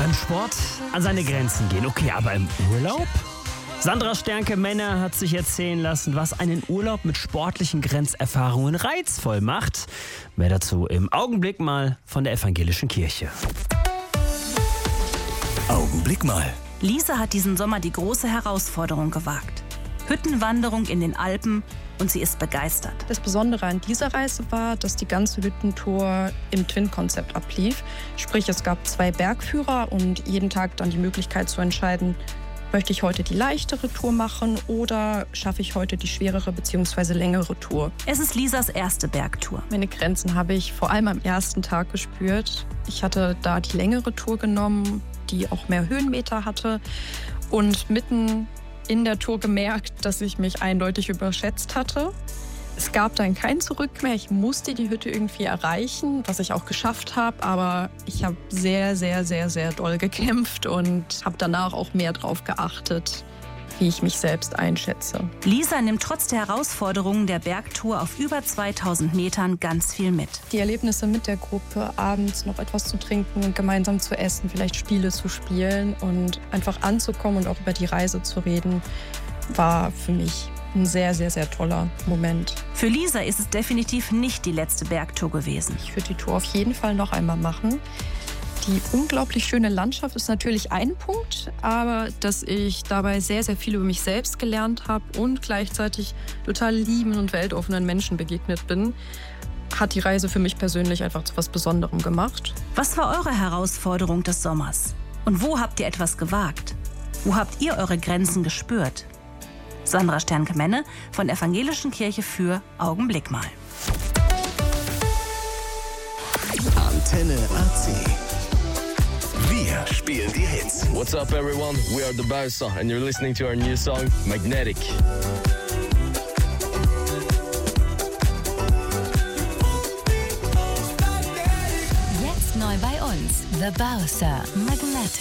Beim Sport an seine Grenzen gehen. Okay, aber im Urlaub? Sandra Sternke-Männer hat sich erzählen lassen, was einen Urlaub mit sportlichen Grenzerfahrungen reizvoll macht. Mehr dazu im Augenblick mal von der Evangelischen Kirche. Augenblick mal. Lisa hat diesen Sommer die große Herausforderung gewagt. Hüttenwanderung in den Alpen und sie ist begeistert. Das Besondere an dieser Reise war, dass die ganze Hüttentour im Twin-Konzept ablief. Sprich, es gab 2 Bergführer und jeden Tag dann die Möglichkeit zu entscheiden, möchte ich heute die leichtere Tour machen oder schaffe ich heute die schwerere bzw. längere Tour. Es ist Lisas erste Bergtour. Meine Grenzen habe ich vor allem am ersten Tag gespürt. Ich hatte da die längere Tour genommen, die auch mehr Höhenmeter hatte und mitten in der Tour gemerkt, dass ich mich eindeutig überschätzt hatte. Es gab dann kein Zurück mehr. Ich musste die Hütte irgendwie erreichen, was ich auch geschafft habe. Aber ich habe sehr, sehr, sehr, sehr doll gekämpft und habe danach auch mehr drauf geachtet, wie ich mich selbst einschätze. Lisa nimmt trotz der Herausforderungen der Bergtour auf über 2000 Metern ganz viel mit. Die Erlebnisse mit der Gruppe, abends noch etwas zu trinken und gemeinsam zu essen, vielleicht Spiele zu spielen und einfach anzukommen und auch über die Reise zu reden, war für mich ein sehr, sehr, sehr toller Moment. Für Lisa ist es definitiv nicht die letzte Bergtour gewesen. Ich würde die Tour auf jeden Fall noch einmal machen. Die unglaublich schöne Landschaft ist natürlich ein Punkt, aber dass ich dabei sehr, sehr viel über mich selbst gelernt habe und gleichzeitig total lieben und weltoffenen Menschen begegnet bin, hat die Reise für mich persönlich einfach zu was Besonderem gemacht. Was war eure Herausforderung des Sommers? Und wo habt ihr etwas gewagt? Wo habt ihr eure Grenzen gespürt? Sandra Sternke-Menne von der Evangelischen Kirche für Augenblick mal. Antenne AC. Wir spielen die Hits. What's up, everyone? We are the Bowser, and you're listening to our new song, Magnetic. Jetzt neu bei uns, The Bowser, Magnetic.